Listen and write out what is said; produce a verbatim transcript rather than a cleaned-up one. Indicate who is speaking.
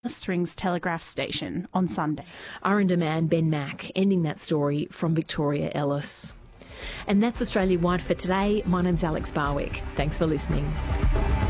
Speaker 1: Springs Telegraph Station on Sunday.
Speaker 2: Arundel man Ben Mack ending that story from Victoria Ellis. And that's Australia Wide for today. My name's Alex Barwick. Thanks for listening.